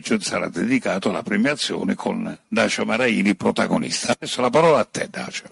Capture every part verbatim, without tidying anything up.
pomeriggio sarà dedicato alla premiazione con Dacia Maraini protagonista. Adesso la parola a te, Dacia.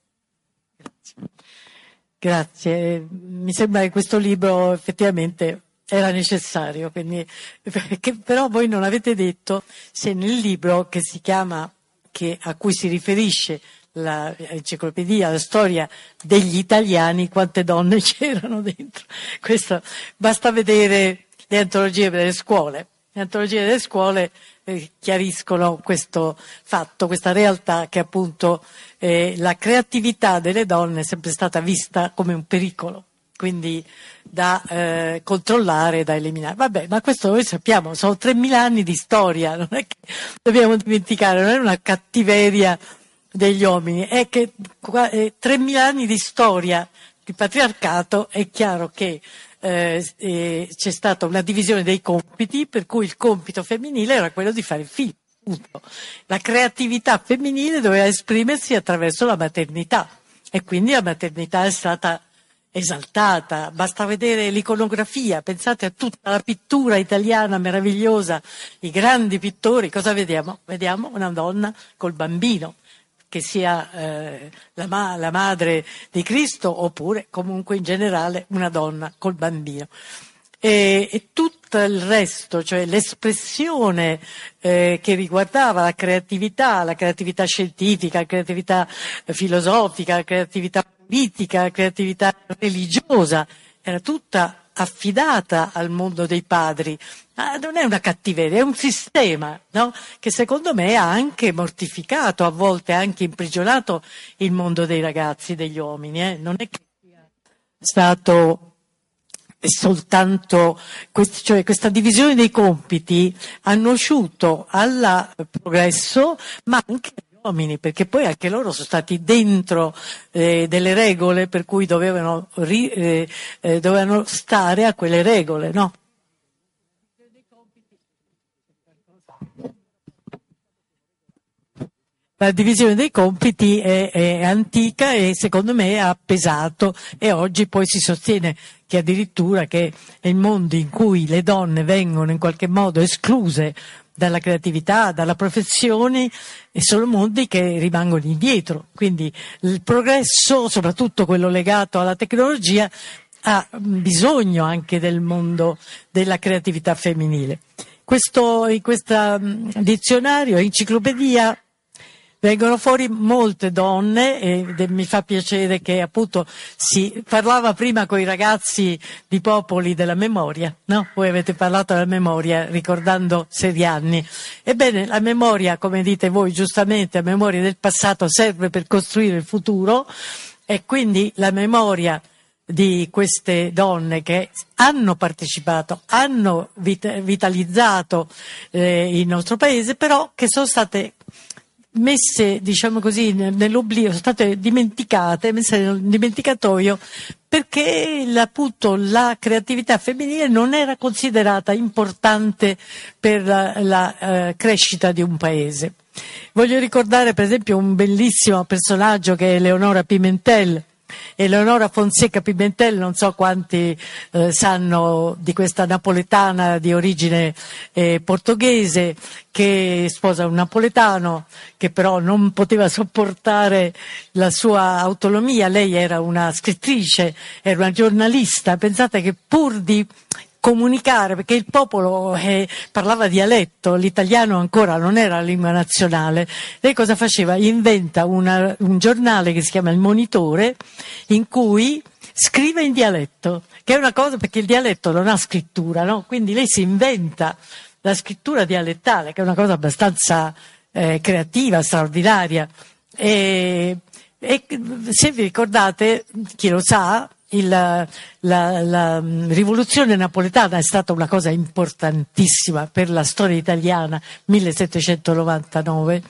Grazie, mi sembra che questo libro effettivamente era necessario, quindi, perché, però voi non avete detto se nel libro che si chiama, che, a cui si riferisce l'enciclopedia, la storia degli italiani, quante donne c'erano dentro. Questo basta vedere le antologie delle scuole. Le antologie delle scuole eh, chiariscono questo fatto, questa realtà che appunto eh, la creatività delle donne è sempre stata vista come un pericolo, quindi da eh, controllare, da eliminare. Vabbè, ma questo noi sappiamo, sono tremila anni di storia, non è che dobbiamo dimenticare, non è una cattiveria degli uomini, è che eh, tremila anni di storia di patriarcato, è chiaro che Eh, eh, c'è stata una divisione dei compiti, per cui il compito femminile era quello di fare figli. La creatività femminile doveva esprimersi attraverso la maternità e quindi la maternità è stata esaltata. Basta vedere l'iconografia, pensate a tutta la pittura italiana meravigliosa, i grandi pittori, cosa vediamo? Vediamo una donna col bambino, che sia eh, la, ma- la madre di Cristo oppure comunque in generale una donna col bambino. E, e tutto il resto, cioè l'espressione eh, che riguardava la creatività, la creatività scientifica, la creatività filosofica, la creatività politica, la creatività religiosa, era tutta affidata al mondo dei padri. Ma non è una cattiveria, è un sistema, no? Che secondo me ha anche mortificato, a volte anche imprigionato il mondo dei ragazzi, degli uomini. Eh? Non è che sia stato soltanto, quest- cioè questa divisione dei compiti ha nociuto al progresso, ma anche agli uomini, perché poi anche loro sono stati dentro eh, delle regole per cui dovevano, ri- eh, eh, dovevano stare a quelle regole, no? La divisione dei compiti è, è antica e secondo me ha pesato, e oggi poi si sostiene che addirittura che nel mondo in cui le donne vengono in qualche modo escluse dalla creatività, dalla professione, e sono mondi che rimangono indietro. Quindi il progresso, soprattutto quello legato alla tecnologia, ha bisogno anche del mondo della creatività femminile. Questo, in questo dizionario, enciclopedia, vengono fuori molte donne e mi fa piacere che appunto si parlava prima con i ragazzi di Popoli della memoria, no? Voi avete parlato della memoria ricordando Serianni. Ebbene, la memoria, come dite voi giustamente, la memoria del passato serve per costruire il futuro, e quindi la memoria di queste donne che hanno partecipato, hanno vit- vitalizzato eh, il nostro paese, però che sono state messe, diciamo così, nell'oblio, sono state dimenticate, messe nel dimenticatoio, perché appunto la creatività femminile non era considerata importante per la, la eh, crescita di un paese. Voglio ricordare per esempio un bellissimo personaggio che è Leonora Pimentel. Eleonora Fonseca Pimentel, non so quanti eh, sanno di questa napoletana di origine eh, portoghese che sposa un napoletano che però non poteva sopportare la sua autonomia. Lei era una scrittrice, era una giornalista. Pensate che pur di comunicare, perché il popolo eh, parlava dialetto, l'italiano ancora non era la lingua nazionale, lei cosa faceva? Inventa una, un giornale che si chiama Il Monitore, in cui scrive in dialetto, che è una cosa, perché il dialetto non ha scrittura, no? Quindi lei si inventa la scrittura dialettale, che è una cosa abbastanza eh, creativa, straordinaria. E, e se vi ricordate, chi lo sa, Il, la, la rivoluzione napoletana è stata una cosa importantissima per la storia italiana, millesettecentonovantanove,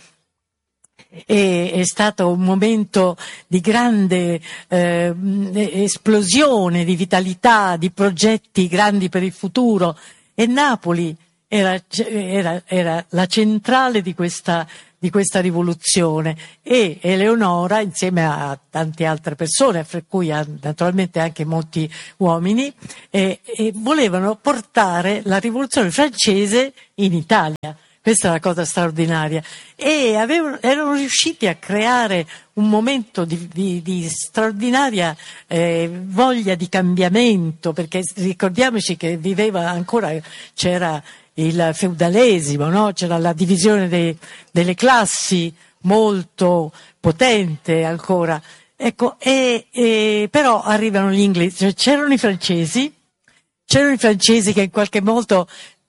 e è stato un momento di grande eh, esplosione di vitalità, di progetti grandi per il futuro, e Napoli era, era, era la centrale di questa di questa rivoluzione, e Eleonora, insieme a tante altre persone, fra cui naturalmente anche molti uomini, eh, eh, volevano portare la rivoluzione francese in Italia. Questa è la cosa straordinaria, e avevano, erano riusciti a creare un momento di, di, di straordinaria eh, voglia di cambiamento, perché ricordiamoci che viveva ancora, c'era il feudalesimo, no? C'era la divisione dei, delle classi molto potente ancora. Ecco, e, e, però arrivano gli inglesi, cioè, c'erano i francesi, c'erano i francesi che in qualche modo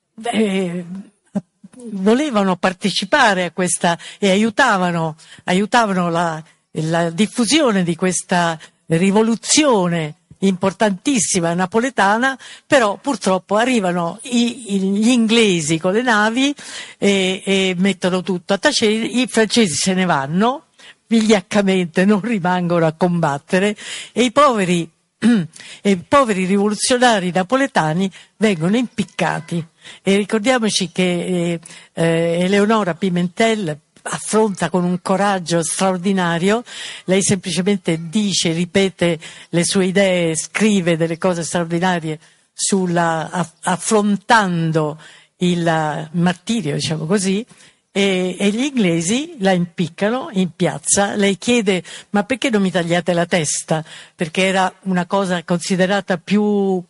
eh, volevano partecipare a questa e aiutavano, aiutavano la, la diffusione di questa rivoluzione importantissima napoletana, però purtroppo arrivano i, i, gli inglesi con le navi e, e mettono tutto a tacere, i francesi se ne vanno, vigliaccamente non rimangono a combattere, e i poveri, e i poveri rivoluzionari napoletani vengono impiccati. E ricordiamoci che eh, eh, Eleonora Pimentel affronta con un coraggio straordinario, lei semplicemente dice, ripete le sue idee, scrive delle cose straordinarie sulla, affrontando il martirio, diciamo così, e, e gli inglesi la impiccano in piazza. Lei chiede: ma perché non mi tagliate la testa? Perché era una cosa considerata più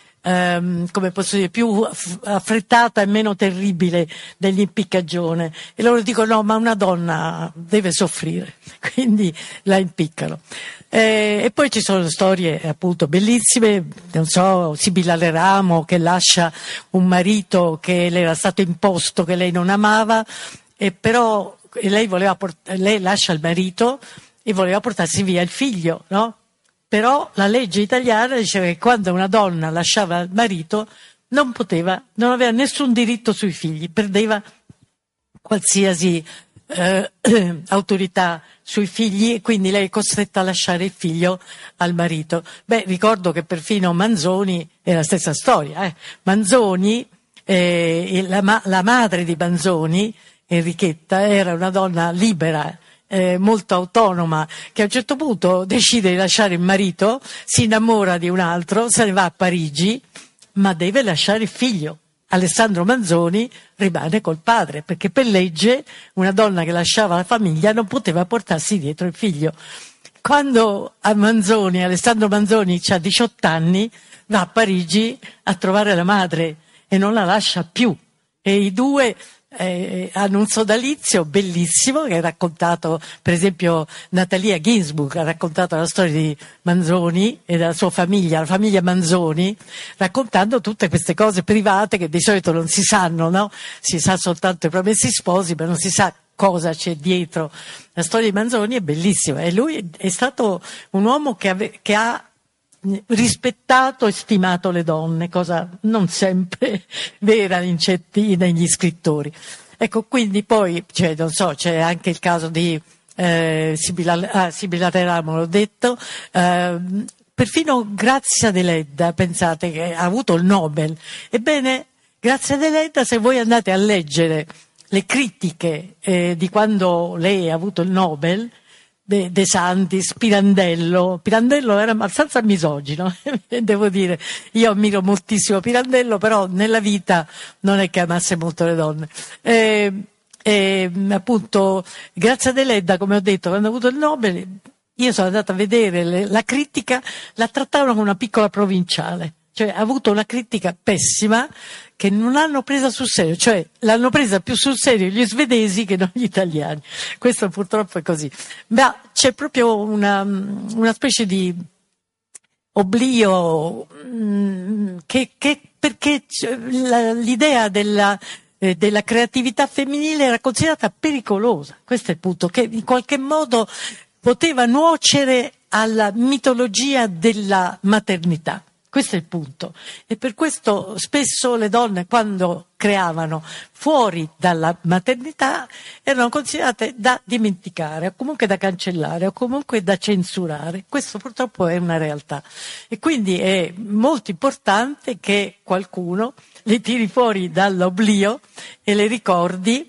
Um, come posso dire, più affrettata e meno terribile dell'impiccagione, e loro dicono: no, ma una donna deve soffrire, quindi la impiccano. Eh, e poi ci sono storie appunto bellissime, non so, Sibilla Leramo che lascia un marito che le era stato imposto, che lei non amava, e però e lei voleva port- lei lascia il marito e voleva portarsi via il figlio, no? Però la legge italiana diceva che quando una donna lasciava il marito non poteva, non aveva nessun diritto sui figli, perdeva qualsiasi eh, autorità sui figli, e quindi lei è costretta a lasciare il figlio al marito. Beh, ricordo che perfino Manzoni è la stessa storia. Eh. Manzoni, eh, la, la madre di Manzoni, Enrichetta, era una donna libera, Eh, molto autonoma, che a un certo punto decide di lasciare il marito, si innamora di un altro, se ne va a Parigi, ma deve lasciare il figlio. Alessandro Manzoni rimane col padre, perché per legge una donna che lasciava la famiglia non poteva portarsi dietro il figlio. Quando a Manzoni, Alessandro Manzoni ha diciotto anni, va a Parigi a trovare la madre e non la lascia più, e i due Eh, hanno un sodalizio bellissimo che ha raccontato, per esempio Natalia Ginzburg ha raccontato la storia di Manzoni e della sua famiglia, la famiglia Manzoni, raccontando tutte queste cose private che di solito non si sanno, no? Si sa soltanto i promessi sposi, ma non si sa cosa c'è dietro. La storia di Manzoni è bellissima, e lui è stato un uomo che, ave- che ha rispettato e stimato le donne, cosa non sempre vera in certi, negli scrittori. Ecco, quindi poi, cioè, non so, c'è anche il caso di eh, Sibilla, ah, Sibilla Leramo, l'ho detto, eh, perfino Grazia Deledda, pensate, che ha avuto il Nobel. Ebbene, Grazia Deledda, se voi andate a leggere le critiche eh, di quando lei ha avuto il Nobel, De, De Santis, Pirandello. Pirandello era abbastanza misogino, devo dire. Io ammiro moltissimo Pirandello, però nella vita non è che amasse molto le donne. E, e, appunto, Grazia Deledda, come ho detto, quando ha avuto il Nobel, io sono andata a vedere le, la critica, la trattavano come una piccola provinciale. Cioè, ha avuto una critica pessima che non hanno presa sul serio, cioè l'hanno presa più sul serio gli svedesi che non gli italiani. Questo purtroppo è così. Ma c'è proprio una, una specie di oblio mh, che, che perché la, l'idea della, eh, della creatività femminile era considerata pericolosa. Questo è il punto, che in qualche modo poteva nuocere alla mitologia della maternità. Questo è il punto, e per questo spesso le donne, quando creavano fuori dalla maternità, erano considerate da dimenticare, o comunque da cancellare, o comunque da censurare. Questo purtroppo è una realtà, e quindi è molto importante che qualcuno le tiri fuori dall'oblio e le ricordi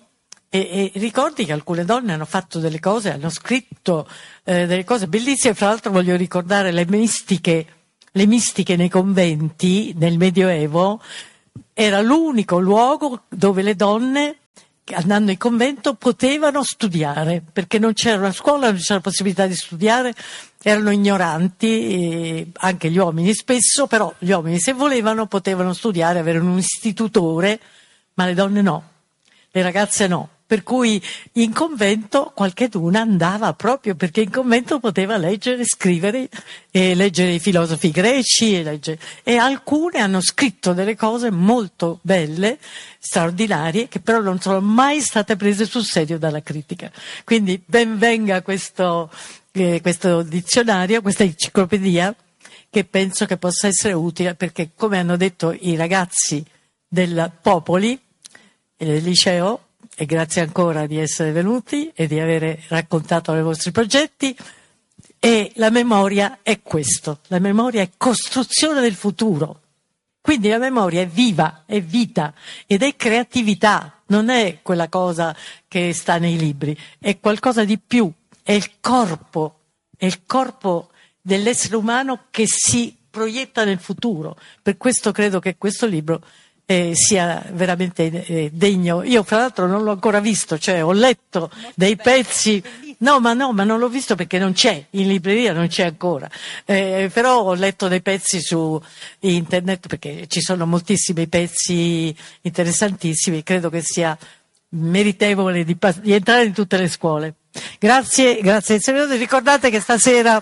E, e ricordi che alcune donne hanno fatto delle cose, hanno scritto eh, delle cose bellissime. Fra l'altro voglio ricordare le mistiche, le mistiche nei conventi nel Medioevo. Era l'unico luogo dove le donne, andando in convento, potevano studiare, perché non c'era una scuola, non c'era possibilità di studiare, erano ignoranti, eh, anche gli uomini spesso, però gli uomini, se volevano, potevano studiare, avere un istitutore, ma le donne no, le ragazze no. Per cui in convento qualcheduna andava proprio perché in convento poteva leggere, scrivere, e leggere i filosofi greci, e, leggere, e alcune hanno scritto delle cose molto belle, straordinarie, che però non sono mai state prese sul serio dalla critica. Quindi ben venga questo, eh, questo dizionario, questa enciclopedia, che penso che possa essere utile, perché come hanno detto i ragazzi del Popoli e del liceo, e grazie ancora di essere venuti e di aver raccontato i vostri progetti, e la memoria è questo, la memoria è costruzione del futuro, quindi la memoria è viva, è vita ed è creatività, non è quella cosa che sta nei libri, è qualcosa di più, è il corpo, è il corpo dell'essere umano che si proietta nel futuro. Per questo credo che questo libro Eh, sia veramente eh, degno. Io fra l'altro non l'ho ancora visto, cioè ho letto dei pezzi, no ma no, ma non l'ho visto perché non c'è, in libreria non c'è ancora, eh, però ho letto dei pezzi su internet perché ci sono moltissimi pezzi interessantissimi, credo che sia meritevole di, di entrare in tutte le scuole. Grazie, grazie di essere venuti. Ricordate che stasera,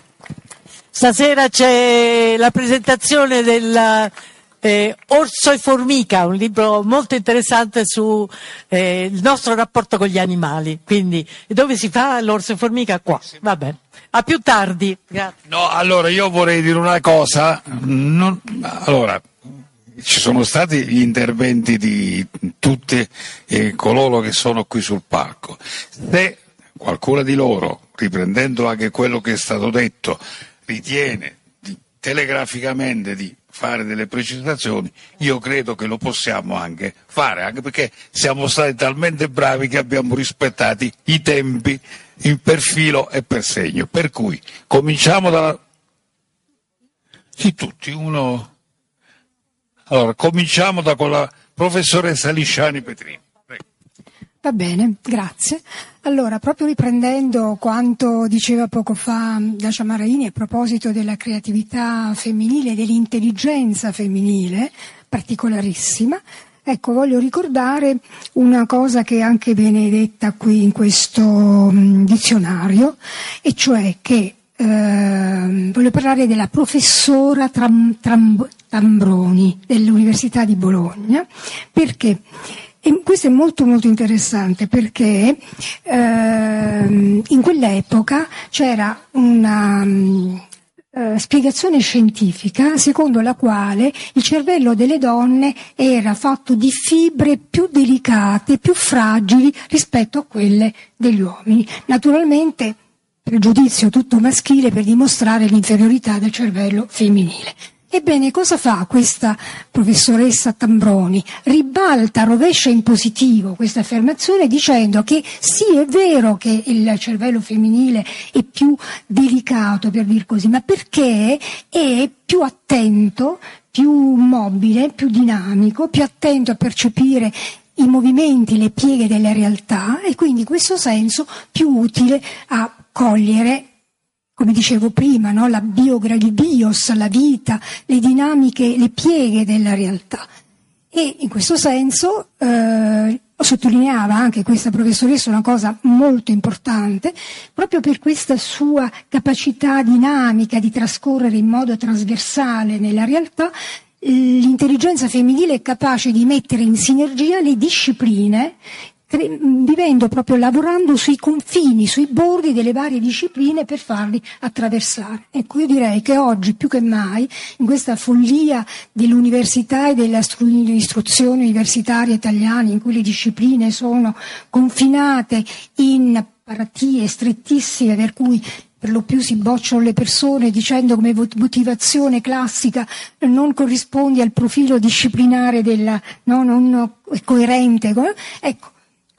stasera c'è la presentazione del Eh, Orso e Formica, un libro molto interessante su eh, il nostro rapporto con gli animali. Quindi, dove si fa l'Orso e Formica? Qua. Va bene. A più tardi. Grazie. No, allora io vorrei dire una cosa. Non, allora, ci sono stati gli interventi di tutti eh, coloro che sono qui sul palco. Se qualcuno di loro, riprendendo anche quello che è stato detto, ritiene di, telegraficamente di fare delle precisazioni, io credo che lo possiamo anche fare, anche perché siamo stati talmente bravi che abbiamo rispettato i tempi in per filo e per segno. Per cui cominciamo dalla... Sì, tutti, uno... Allora, cominciamo da quella professoressa Lisciani Petrini. Prego. Va bene, grazie. Allora, proprio riprendendo quanto diceva poco fa Dacia Maraini a proposito della creatività femminile, dell'intelligenza femminile, particolarissima, ecco, voglio ricordare una cosa che anche viene detta qui in questo um, dizionario, e cioè che eh, voglio parlare della professora Tram, Tram, Tambroni dell'Università di Bologna, perché e questo è molto molto interessante, perché ehm, in quell'epoca c'era una eh, spiegazione scientifica secondo la quale il cervello delle donne era fatto di fibre più delicate, più fragili rispetto a quelle degli uomini. Naturalmente pregiudizio tutto maschile per dimostrare l'inferiorità del cervello femminile. Ebbene, cosa fa questa professoressa Tambroni? Ribalta, rovescia in positivo questa affermazione dicendo che sì, è vero che il cervello femminile è più delicato, per dir così, ma perché è più attento, più mobile, più dinamico, più attento a percepire i movimenti, le pieghe della realtà, e quindi in questo senso più utile a cogliere, come dicevo prima, no? la biogra, il bios, la vita, le dinamiche, le pieghe della realtà. E in questo senso eh, sottolineava anche questa professoressa una cosa molto importante, proprio per questa sua capacità dinamica di trascorrere in modo trasversale nella realtà. L'intelligenza femminile è capace di mettere in sinergia le discipline, vivendo proprio, lavorando sui confini, sui bordi delle varie discipline per farli attraversare. Ecco, io direi che oggi più che mai, in questa follia dell'università e dell'istruzione universitaria italiana, in cui le discipline sono confinate in paratie strettissime, per cui per lo più si bocciano le persone dicendo come motivazione classica non corrispondi al profilo disciplinare della, no, non coerente, ecco.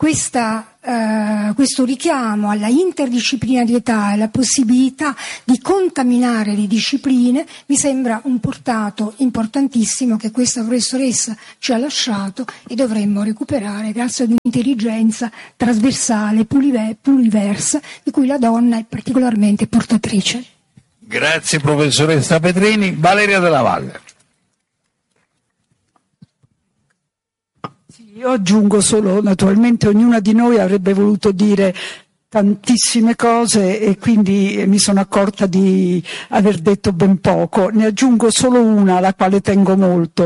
questa, eh, questo richiamo alla interdisciplinarietà e alla possibilità di contaminare le discipline mi sembra un portato importantissimo che questa professoressa ci ha lasciato e dovremmo recuperare grazie ad un'intelligenza trasversale, pluriversa, di cui la donna è particolarmente portatrice. Grazie professoressa Petrini. Valeria Della Valle. Io aggiungo solo, naturalmente ognuna di noi avrebbe voluto dire tantissime cose e quindi mi sono accorta di aver detto ben poco. Ne aggiungo solo una, alla quale tengo molto.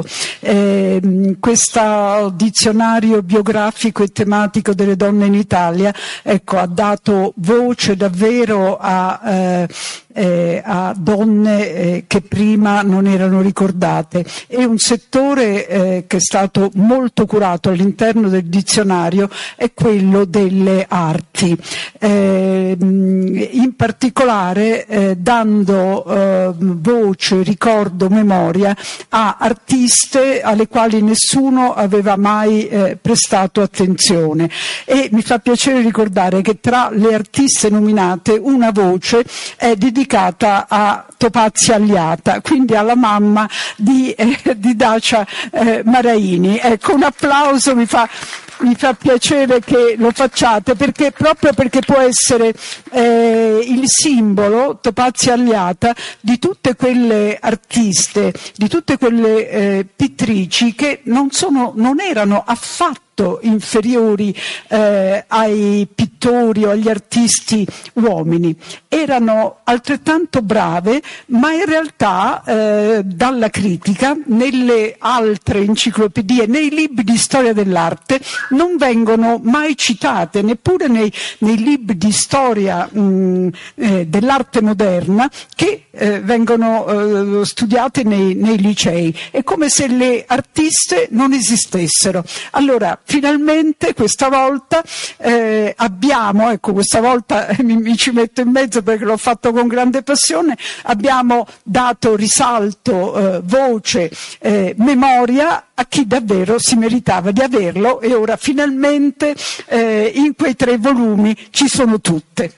Eh, questo dizionario biografico e tematico delle donne in Italia, ecco, ha dato voce davvero a, eh, eh, a donne eh, che prima non erano ricordate. È un settore eh, che è stato molto curato all'interno del dizionario, è quello delle arti. Eh, in particolare eh, dando eh, voce, ricordo, memoria a artiste alle quali nessuno aveva mai eh, prestato attenzione, e mi fa piacere ricordare che tra le artiste nominate una voce è dedicata a Topazia Alliata, quindi alla mamma di, eh, di Dacia eh, Maraini. Ecco, un applauso, mi fa Mi fa piacere che lo facciate, perché proprio perché può essere eh, il simbolo, Topazia Alliata, di tutte quelle artiste, di tutte quelle eh, pittrici che non sono, non erano affatto inferiori eh, ai pittori o agli artisti uomini. Erano altrettanto brave, ma in realtà eh, dalla critica, nelle altre enciclopedie, nei libri di storia dell'arte, non vengono mai citate, neppure nei, nei libri di storia mh, eh, dell'arte moderna che eh, vengono eh, studiate nei, nei licei. È come se le artiste non esistessero. Allora, finalmente questa volta eh, abbiamo, ecco, questa volta mi, mi ci metto in mezzo perché l'ho fatto con grande passione, abbiamo dato risalto, eh, voce, eh, memoria a chi davvero si meritava di averlo, e ora finalmente eh, in quei tre volumi ci sono tutte.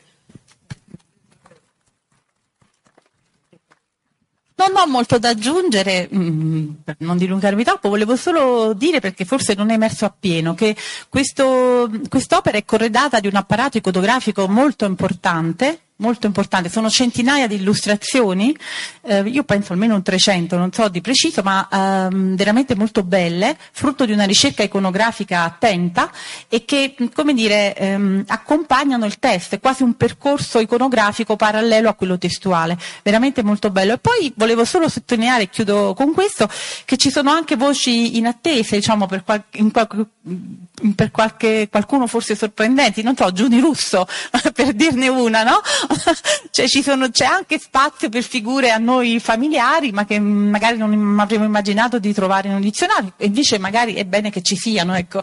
Non ho molto da aggiungere, mh, per non dilungarmi troppo, volevo solo dire, perché forse non è emerso appieno, che questo, quest'opera è corredata di un apparato iconografico molto importante, molto importante, sono centinaia di illustrazioni, eh, io penso almeno un trecento, non so di preciso, ma ehm, veramente molto belle, frutto di una ricerca iconografica attenta e che, come dire, ehm, accompagnano il testo, è quasi un percorso iconografico parallelo a quello testuale, veramente molto bello. E poi volevo solo sottolineare, e chiudo con questo, che ci sono anche voci inattese, diciamo, per, qual- in qualche, per qualche, qualcuno forse sorprendenti, non so, Giuni Russo, per dirne una, no? Cioè ci sono, c'è anche spazio per figure a noi familiari, ma che magari non avremmo immaginato di trovare in un dizionario, e invece magari è bene che ci siano, ecco.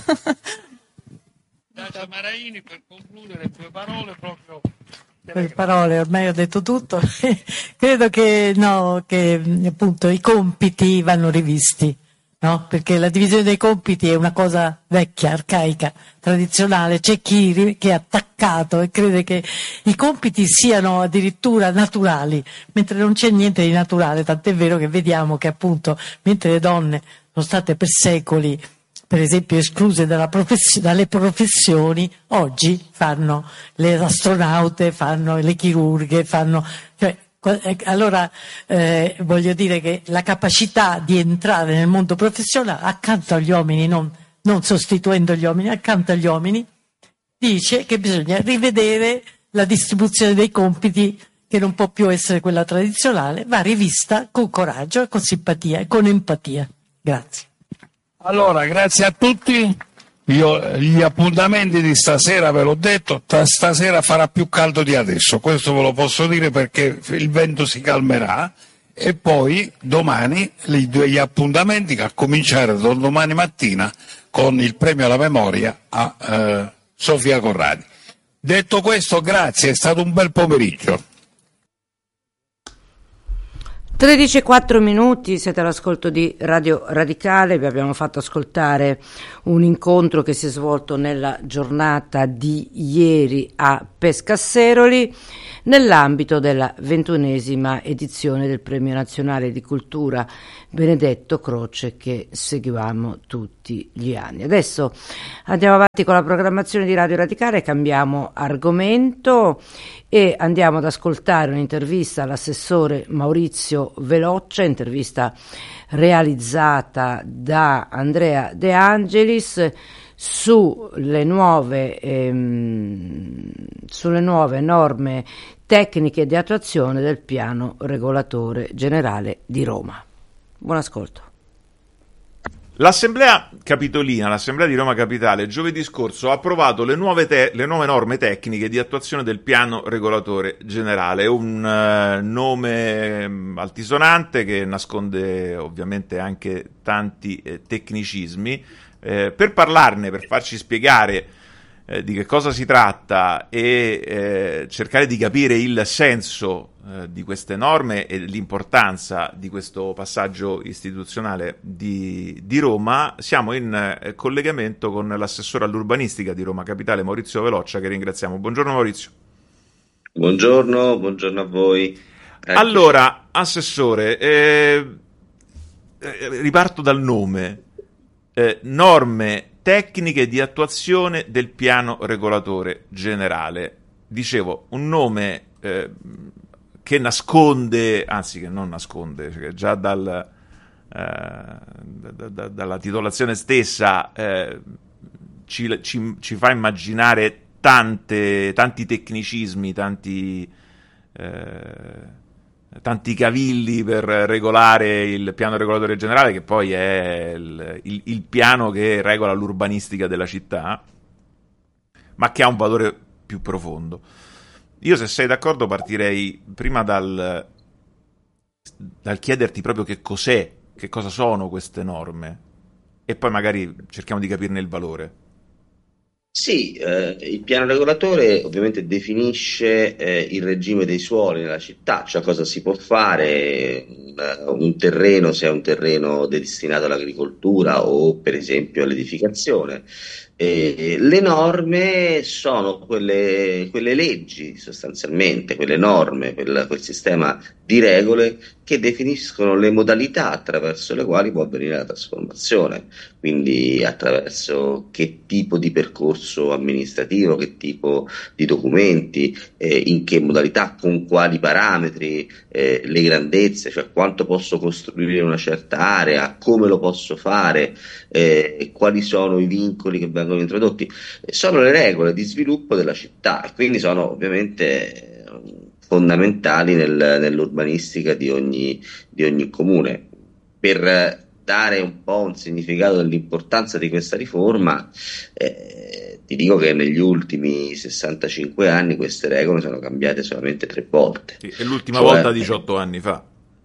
Dacia Maraini, per concludere, due parole proprio. Per parole, ormai ho detto tutto. Credo che, no, che appunto i compiti vanno rivisti. No? Perché la divisione dei compiti è una cosa vecchia, arcaica, tradizionale. C'è chi che è attaccato e crede che i compiti siano addirittura naturali, mentre non c'è niente di naturale, tant'è vero che vediamo che appunto mentre le donne sono state per secoli, per esempio, escluse dalla profess- dalle professioni, oggi fanno le astronaute, fanno le chirurghe, fanno... Cioè, allora eh, voglio dire che la capacità di entrare nel mondo professionale accanto agli uomini, non, non sostituendo gli uomini, accanto agli uomini, dice che bisogna rivedere la distribuzione dei compiti, che non può più essere quella tradizionale, va rivista con coraggio, con simpatia e con empatia. Grazie. Allora, grazie a tutti. Io, gli appuntamenti di stasera ve l'ho detto, stasera farà più caldo di adesso, questo ve lo posso dire perché il vento si calmerà, e poi domani gli appuntamenti, a cominciare da domani mattina con il premio alla memoria a eh, Sofia Corradi. Detto questo, grazie, è stato un bel pomeriggio. tredici e quattro minuti, siete all'ascolto di Radio Radicale. Vi abbiamo fatto ascoltare un incontro che si è svolto nella giornata di ieri a Pescasseroli nell'ambito della ventunesima edizione del Premio Nazionale di Cultura Benedetto Croce, che seguiamo tutti gli anni. Adesso andiamo avanti con la programmazione di Radio Radicale, cambiamo argomento e andiamo ad ascoltare un'intervista all'assessore Maurizio Veloccia, intervista realizzata da Andrea De Angelis sulle nuove, ehm, sulle nuove norme tecniche di attuazione del piano regolatore generale di Roma. Buon ascolto. L'Assemblea Capitolina, l'Assemblea di Roma Capitale, giovedì scorso ha approvato le nuove, te- le nuove norme tecniche di attuazione del piano regolatore generale, un uh, nome um, altisonante che nasconde ovviamente anche tanti eh, tecnicismi. Eh, per parlarne, per farci spiegare eh, di che cosa si tratta e eh, cercare di capire il senso eh, di queste norme e l'importanza di questo passaggio istituzionale di, di Roma, siamo in eh, collegamento con l'assessore all'urbanistica di Roma Capitale, Maurizio Veloccia, che ringraziamo. Buongiorno Maurizio. Buongiorno, buongiorno a voi. Eccoci. Allora, assessore, eh, eh, riparto dal nome. Eh, norme tecniche di attuazione del piano regolatore generale. Dicevo, un nome eh, che nasconde, anzi che non nasconde, cioè già dal, eh, da, da, dalla titolazione stessa eh, ci, ci, ci fa immaginare tante, tanti tecnicismi, tanti... Eh, tanti cavilli per regolare il piano regolatore generale, che poi è il, il, il piano che regola l'urbanistica della città, ma che ha un valore più profondo. Io, se sei d'accordo, partirei prima dal, dal chiederti proprio che cos'è, che cosa sono queste norme, e poi magari cerchiamo di capirne il valore. Sì, eh, il piano regolatore ovviamente definisce eh, il regime dei suoli nella città, cioè cosa si può fare, un, un terreno, se è un terreno destinato all'agricoltura o per esempio all'edificazione. E le norme sono quelle, quelle leggi, sostanzialmente, quelle norme, quel, quel sistema di regole che definiscono le modalità attraverso le quali può avvenire la trasformazione, quindi attraverso che tipo di percorso amministrativo, che tipo di documenti, eh, in che modalità, con quali parametri, eh, le grandezze, cioè quanto posso costruire in una certa area, come lo posso fare, eh, quali sono i vincoli che vengono introdotti. Sono le regole di sviluppo della città e quindi sono ovviamente fondamentali nel, nell'urbanistica di ogni, di ogni comune. Per dare un po' un significato dell'importanza di questa riforma, eh, ti dico che negli ultimi sessantacinque anni queste regole sono cambiate solamente tre volte. Sì, e l'ultima cioè, volta diciotto anni fa.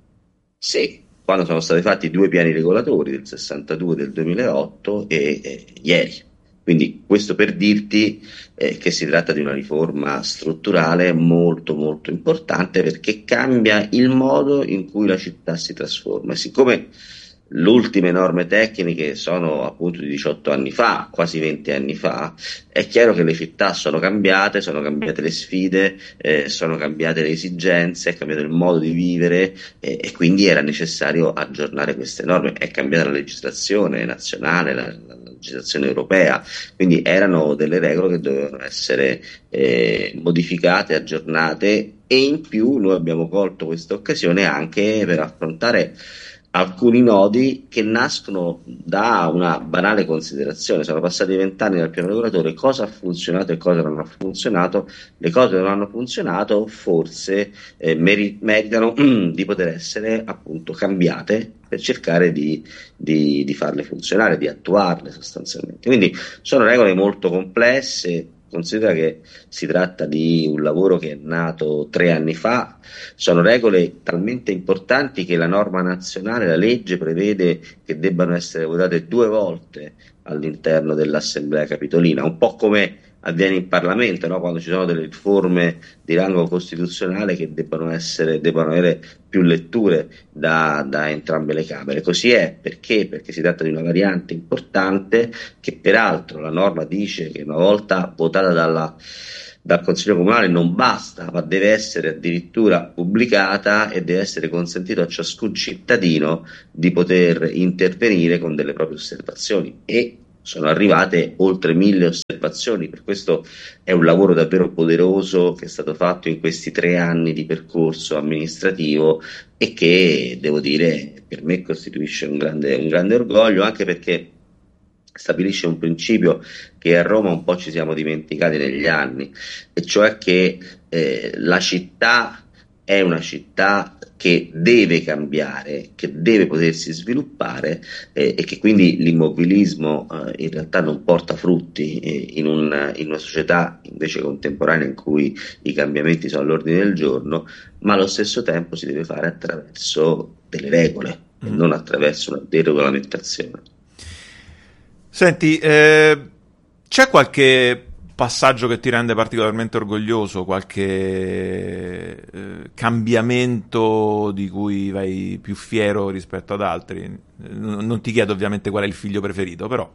Sì, quando sono stati fatti due piani regolatori, del sessantadue e del duemilaotto, e, e ieri. Quindi questo per dirti eh, che si tratta di una riforma strutturale molto molto importante, perché cambia il modo in cui la città si trasforma. E siccome le ultime norme tecniche sono appunto di diciotto anni fa, quasi venti anni fa, è chiaro che le città sono cambiate, sono cambiate le sfide, eh, sono cambiate le esigenze, è cambiato il modo di vivere eh, e quindi era necessario aggiornare queste norme. È cambiata la legislazione nazionale, la, la legislazione europea, quindi erano delle regole che dovevano essere eh, modificate, aggiornate, e in più noi abbiamo colto questa occasione anche per affrontare alcuni nodi che nascono da una banale considerazione. Sono passati vent'anni dal piano regolatore, cosa ha funzionato e cosa non ha funzionato. Le cose che non hanno funzionato forse eh, meri- meritano mm, di poter essere appunto cambiate per cercare di, di, di farle funzionare, di attuarle sostanzialmente. Quindi sono regole molto complesse. Considera che si tratta di un lavoro che è nato tre anni fa, sono regole talmente importanti che la norma nazionale, la legge, prevede che debbano essere votate due volte all'interno dell'Assemblea Capitolina, un po' come avviene in Parlamento, no? Quando ci sono delle riforme di rango costituzionale che debbano essere, debbano avere più letture da, da entrambe le Camere. Così è perché? Perché si tratta di una variante importante che peraltro la norma dice che una volta votata dalla dal Consiglio Comunale non basta, ma deve essere addirittura pubblicata e deve essere consentito a ciascun cittadino di poter intervenire con delle proprie osservazioni, e sono arrivate oltre mille osservazioni. Per questo è un lavoro davvero poderoso che è stato fatto in questi tre anni di percorso amministrativo e che, devo dire, per me costituisce un grande, un grande orgoglio, anche perché stabilisce un principio che a Roma un po' ci siamo dimenticati negli anni, e cioè che eh, la città è una città che deve cambiare, che deve potersi sviluppare eh, e che quindi l'immobilismo eh, in realtà non porta frutti eh, in, un, in una società invece contemporanea in cui i cambiamenti sono all'ordine del giorno, ma allo stesso tempo si deve fare attraverso delle regole mm. e non attraverso una deregolamentazione. Senti, eh, c'è qualche passaggio che ti rende particolarmente orgoglioso, qualche eh, cambiamento di cui vai più fiero rispetto ad altri? N- non ti chiedo ovviamente qual è il figlio preferito, però.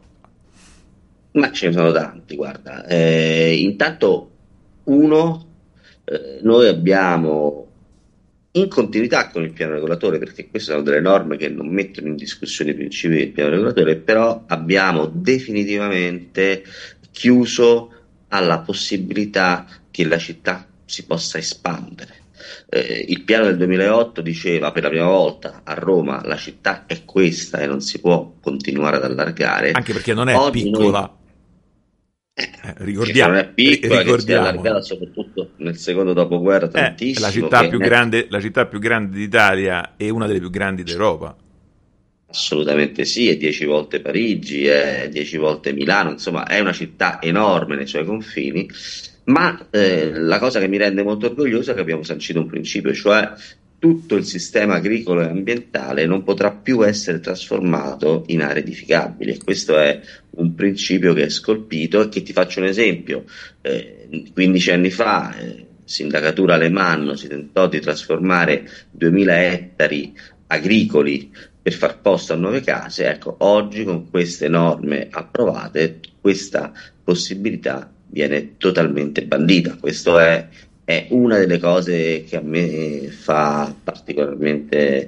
Ma ce ne sono tanti, guarda. Eh, intanto, uno, eh, noi abbiamo, in continuità con il piano regolatore, perché queste sono delle norme che non mettono in discussione i principi del piano regolatore, però abbiamo definitivamente chiuso alla possibilità che la città si possa espandere. Eh, il piano del duemilaotto diceva per la prima volta a Roma la città è questa e non si può continuare ad allargare. Anche perché non è Oggi piccola. Noi... Eh, ricordiamo, non è piccola, ricordiamo. Che si è allargata soprattutto nel secondo dopoguerra tantissimo. Eh, la città più è... grande, la città più grande d'Italia e una delle più grandi d'Europa. Assolutamente sì, è dieci volte Parigi, è dieci volte Milano, insomma è una città enorme nei suoi confini, ma eh, la cosa che mi rende molto orgoglioso è che abbiamo sancito un principio, cioè tutto il sistema agricolo e ambientale non potrà più essere trasformato in aree edificabili, e questo è un principio che è scolpito. E che ti faccio un esempio, eh, quindici anni fa eh, Sindacatura Alemanno si tentò di trasformare duemila ettari agricoli per far posto a nuove case. Ecco, oggi con queste norme approvate questa possibilità viene totalmente bandita. Questo è È una delle cose che a me fa particolarmente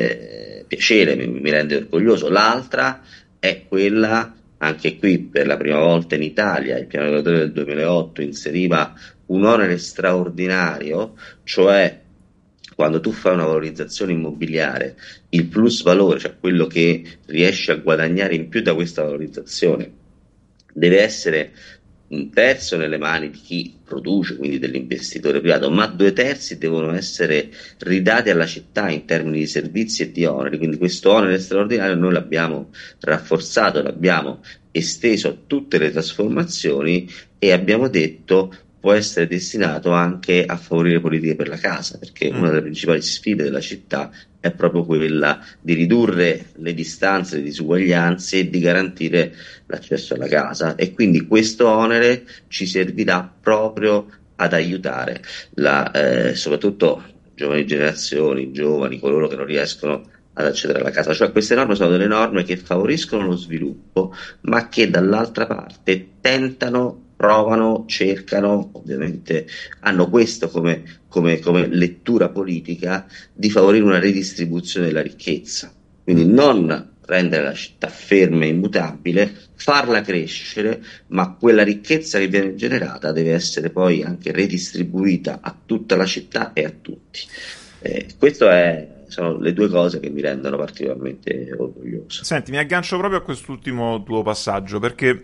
eh, piacere, mi, mi rende orgoglioso. L'altra è quella, anche qui per la prima volta in Italia, il piano regolatore del duemilaotto inseriva un onere straordinario, cioè quando tu fai una valorizzazione immobiliare, il plus valore, cioè quello che riesci a guadagnare in più da questa valorizzazione, deve essere un terzo nelle mani di chi produce, quindi dell'investitore privato, ma due terzi devono essere ridati alla città in termini di servizi e di oneri. Quindi questo onere straordinario noi l'abbiamo rafforzato, l'abbiamo esteso a tutte le trasformazioni e abbiamo detto può essere destinato anche a favorire politiche per la casa, perché mm. una delle principali sfide della città è proprio quella di ridurre le distanze, le disuguaglianze e di garantire l'accesso alla casa, e quindi questo onere ci servirà proprio ad aiutare la, eh, soprattutto giovani generazioni, giovani, coloro che non riescono ad accedere alla casa. Cioè queste norme sono delle norme che favoriscono lo sviluppo, ma che dall'altra parte tentano, provano, cercano, ovviamente hanno questo come, come, come lettura politica, di favorire una redistribuzione della ricchezza, quindi non rendere la città ferma e immutabile, farla crescere, ma quella ricchezza che viene generata deve essere poi anche redistribuita a tutta la città e a tutti. Eh, questo è sono le due cose che mi rendono particolarmente orgoglioso. Senti, mi aggancio proprio a quest'ultimo tuo passaggio, perché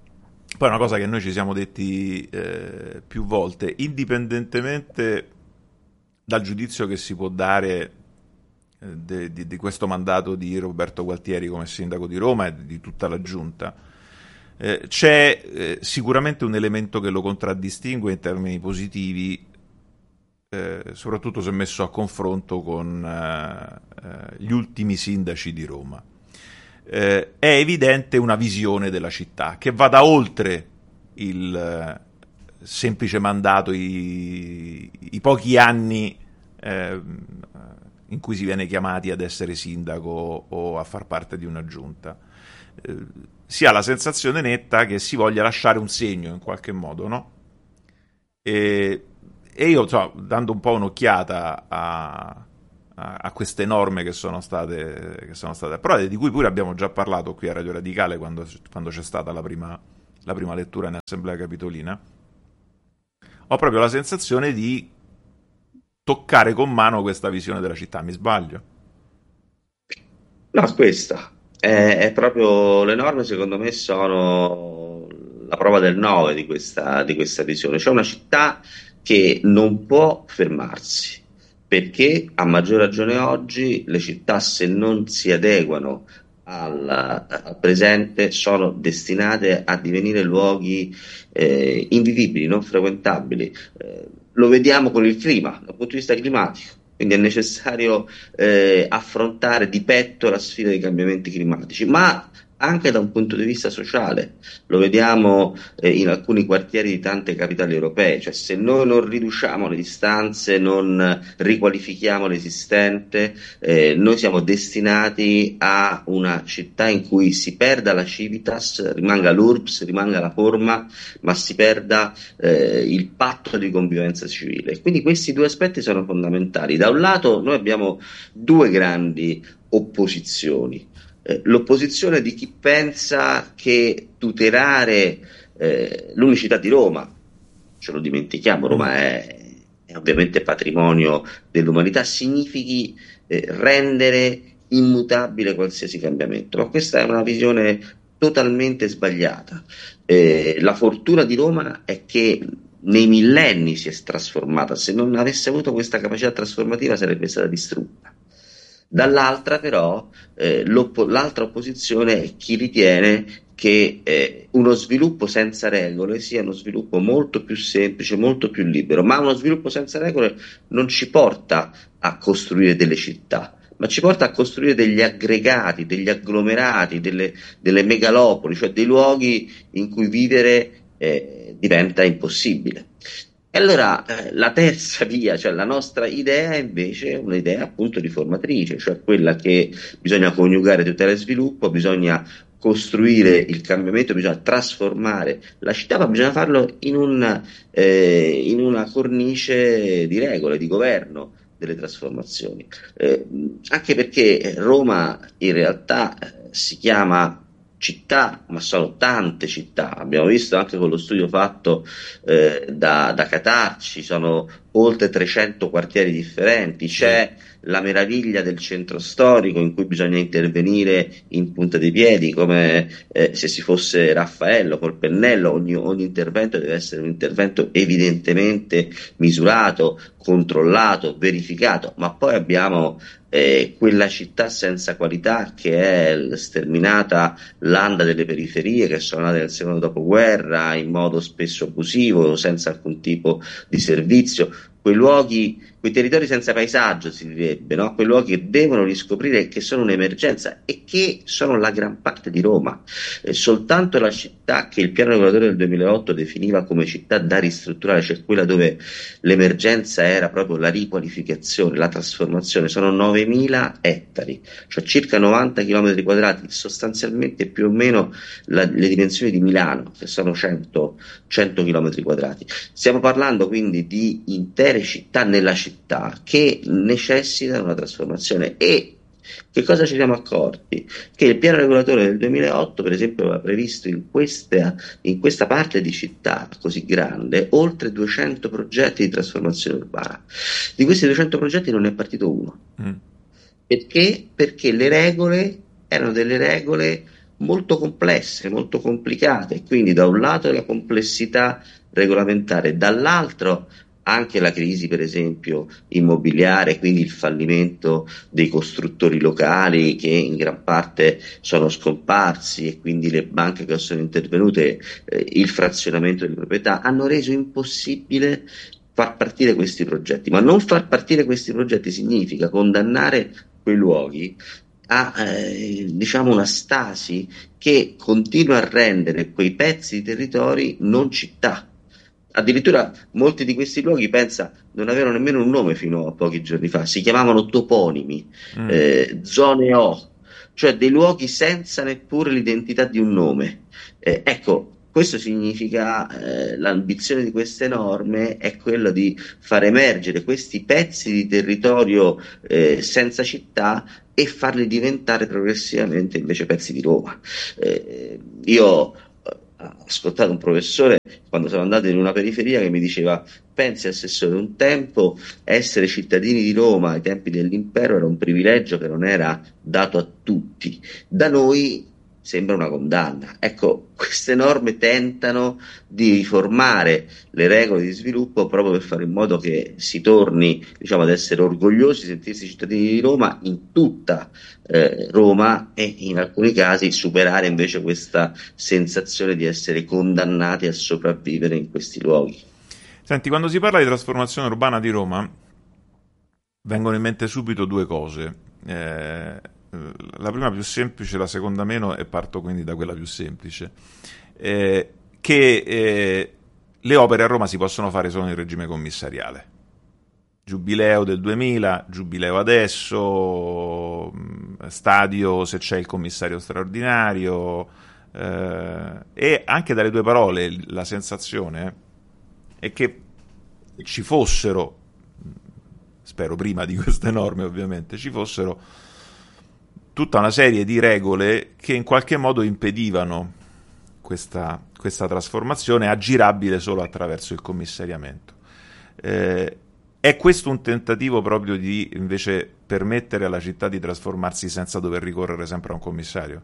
poi è una cosa che noi ci siamo detti eh, più volte, indipendentemente dal giudizio che si può dare eh, de, di, di questo mandato di Roberto Gualtieri come sindaco di Roma e di tutta la giunta, eh, c'è eh, sicuramente un elemento che lo contraddistingue in termini positivi, eh, soprattutto se messo a confronto con eh, eh, gli ultimi sindaci di Roma. Eh, è evidente una visione della città che vada oltre il eh, semplice mandato, i, i pochi anni eh, in cui si viene chiamati ad essere sindaco o a far parte di una giunta. Eh, si ha la sensazione netta che si voglia lasciare un segno in qualche modo, no? E, e io, so, dando un po' un'occhiata a, a, a queste norme che sono state che sono state approvate, di cui pure abbiamo già parlato qui a Radio Radicale quando, quando c'è stata la prima, la prima lettura in Assemblea Capitolina, ho proprio la sensazione di toccare con mano questa visione della città. Mi sbaglio? No, questa è, è proprio, le norme secondo me sono la prova del nove di questa, di questa visione. C'è una città che non può fermarsi, perché a maggior ragione oggi le città, se non si adeguano al, al presente, sono destinate a divenire luoghi eh, invivibili, non frequentabili. Eh, lo vediamo con il clima, dal punto di vista climatico. Quindi è necessario eh, affrontare di petto la sfida dei cambiamenti climatici, ma anche da un punto di vista sociale. Lo vediamo eh, in alcuni quartieri di tante capitali europee, cioè se noi non riduciamo le distanze, non riqualifichiamo l'esistente, eh, noi siamo destinati a una città in cui si perda la civitas, rimanga l'urbs, rimanga la forma, ma si perda eh, il patto di convivenza civile. Quindi questi due aspetti sono fondamentali. Da un lato noi abbiamo due grandi opposizioni. L'opposizione di chi pensa che tutelare eh, l'unicità di Roma, ce lo dimentichiamo, Roma è, è ovviamente patrimonio dell'umanità, significhi eh, rendere immutabile qualsiasi cambiamento, ma questa è una visione totalmente sbagliata. Eh, la fortuna di Roma è che nei millenni si è trasformata, se non avesse avuto questa capacità trasformativa sarebbe stata distrutta. Dall'altra però eh, l'altra opposizione è chi ritiene che eh, uno sviluppo senza regole sia uno sviluppo molto più semplice, molto più libero, ma uno sviluppo senza regole non ci porta a costruire delle città, ma ci porta a costruire degli aggregati, degli agglomerati, delle, delle megalopoli, cioè dei luoghi in cui vivere eh, diventa impossibile. E allora eh, la terza via, cioè la nostra idea, è invece un'idea appunto riformatrice, cioè quella che bisogna coniugare tutela e sviluppo, bisogna costruire il cambiamento, bisogna trasformare la città, ma bisogna farlo in, un, eh, in una cornice di regole, di governo delle trasformazioni. Eh, anche perché Roma in realtà eh, si chiama città, ma sono tante città. Abbiamo visto anche con lo studio fatto eh, da, da Catarci, sono oltre trecento quartieri differenti, c'è la meraviglia del centro storico in cui bisogna intervenire in punta dei piedi come eh, se si fosse Raffaello col pennello. Ogni, ogni intervento deve essere un intervento evidentemente misurato, controllato, verificato, ma poi abbiamo eh, quella città senza qualità che è sterminata landa delle periferie, che sono nate nel secondo dopoguerra in modo spesso abusivo, senza alcun tipo di servizio. Quei luoghi, quei territori senza paesaggio si direbbe, no? Quei luoghi che devono riscoprire che sono un'emergenza e che sono la gran parte di Roma. Eh, soltanto la città che il piano regolatore del duemilaotto definiva come città da ristrutturare, cioè quella dove l'emergenza era proprio la riqualificazione, la trasformazione, sono novemila ettari, cioè circa novanta chilometri quadrati, sostanzialmente più o meno la, le dimensioni di Milano, che sono cento chilometri quadrati. Stiamo parlando quindi di intere città nella città che necessitano una trasformazione. E che cosa ci siamo accorti? Che il piano regolatore del duemilaotto, per esempio, aveva previsto in questa, in questa parte di città così grande oltre duecento progetti di trasformazione urbana. Di questi duecento progetti non ne è partito uno. Mm. Perché? Perché le regole erano delle regole molto complesse, molto complicate, quindi da un lato la complessità regolamentare, dall'altro anche la crisi, per esempio, immobiliare, quindi il fallimento dei costruttori locali che in gran parte sono scomparsi, e quindi le banche che sono intervenute, eh, il frazionamento delle proprietà, hanno reso impossibile far partire questi progetti. Ma non far partire questi progetti significa condannare quei luoghi a eh, diciamo una stasi che continua a rendere quei pezzi di territori non città. Addirittura molti di questi luoghi, pensa, non avevano nemmeno un nome fino a pochi giorni fa, si chiamavano toponimi, mm. eh, zone O, cioè dei luoghi senza neppure l'identità di un nome. Eh, ecco, questo significa, eh, l'ambizione di queste norme è quella di far emergere questi pezzi di territorio eh, senza città e farli diventare progressivamente invece pezzi di Roma. Eh, io ho ascoltato un professore quando sono andato in una periferia che mi diceva: pensi, assessore, un tempo essere cittadini di Roma ai tempi dell'impero era un privilegio che non era dato a tutti, da noi sembra una condanna. Ecco, queste norme tentano di riformare le regole di sviluppo proprio per fare in modo che si torni, diciamo, ad essere orgogliosi di sentirsi cittadini di Roma in tutta eh, Roma, e in alcuni casi superare invece questa sensazione di essere condannati a sopravvivere in questi luoghi. Senti, quando si parla di trasformazione urbana di Roma vengono in mente subito due cose. Eh, la prima più semplice, la seconda meno, e parto quindi da quella più semplice, eh, che eh, le opere a Roma si possono fare solo in regime commissariale. Giubileo del duemila, giubileo adesso, stadio se c'è il commissario straordinario, eh, e anche dalle due parole la sensazione è che ci fossero, spero prima di queste norme ovviamente, ci fossero tutta una serie di regole che in qualche modo impedivano questa, questa trasformazione, aggirabile solo attraverso il commissariamento. Eh, è questo un tentativo proprio di invece permettere alla città di trasformarsi senza dover ricorrere sempre a un commissario?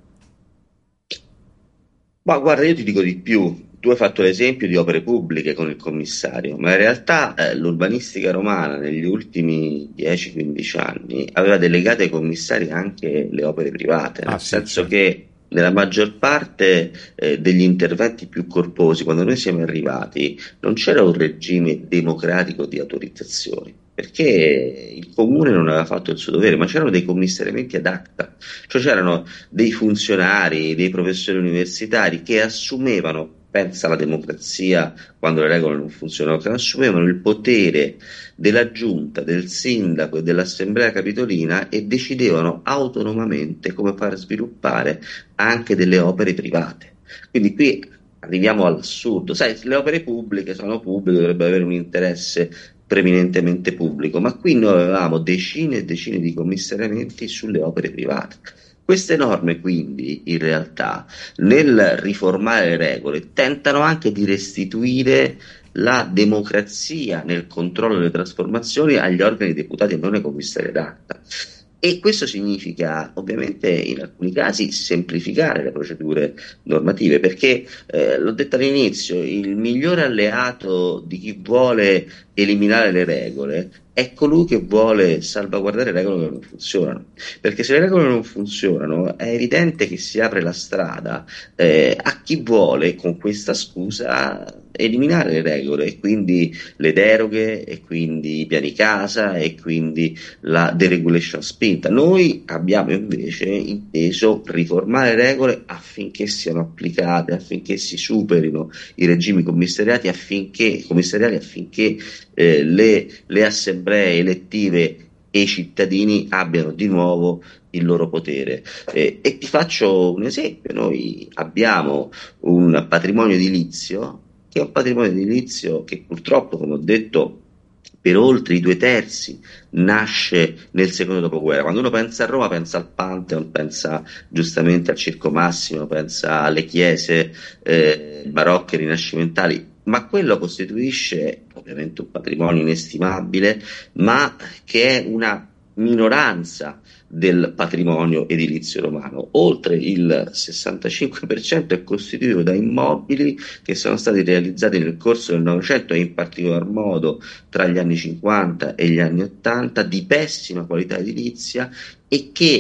Ma guarda, io ti dico di più. Tu hai fatto l'esempio di opere pubbliche con il commissario, ma in realtà eh, l'urbanistica romana negli ultimi dieci quindici anni aveva delegato ai commissari anche le opere private, nel ah, sì, senso sì. che nella maggior parte eh, degli interventi più corposi, quando noi siamo arrivati, non c'era un regime democratico di autorizzazioni, perché il comune non aveva fatto il suo dovere, ma c'erano dei commissariamenti ad acta, cioè c'erano dei funzionari, dei professori universitari che assumevano, pensa alla democrazia quando le regole non funzionano, che assumevano il potere della giunta, del sindaco e dell'assemblea capitolina e decidevano autonomamente come far sviluppare anche delle opere private. Quindi qui arriviamo all'assurdo. Sai, le opere pubbliche sono pubbliche, dovrebbero avere un interesse preminentemente pubblico, ma qui noi avevamo decine e decine di commissariamenti sulle opere private. Queste norme quindi in realtà nel riformare le regole tentano anche di restituire la democrazia nel controllo delle trasformazioni agli organi deputati e non ai commissari ad acta. E questo significa ovviamente in alcuni casi semplificare le procedure normative, perché eh, l'ho detto all'inizio, il migliore alleato di chi vuole eliminare le regole è colui che vuole salvaguardare regole che non funzionano, perché se le regole non funzionano è evidente che si apre la strada eh, a chi vuole con questa scusa eliminare le regole, e quindi le deroghe, e quindi i piani casa, e quindi la deregulation spinta. Noi abbiamo invece inteso riformare le regole affinché siano applicate, affinché si superino i regimi commissariati, affinché, commissariali, affinché eh, le, le assemblee elettive e i cittadini abbiano di nuovo il loro potere. Eh, e ti faccio un esempio: noi abbiamo un patrimonio edilizio che è un patrimonio edilizio che purtroppo, come ho detto, per oltre i due terzi nasce nel secondo dopoguerra. Quando uno pensa a Roma pensa al Pantheon, pensa giustamente al Circo Massimo, pensa alle chiese eh, barocche rinascimentali, ma quello costituisce ovviamente un patrimonio inestimabile, ma che è una minoranza del patrimonio edilizio romano. Oltre il sessantacinque per cento è costituito da immobili che sono stati realizzati nel corso del Novecento e in particolar modo tra gli anni cinquanta e gli anni ottanta, di pessima qualità edilizia, e che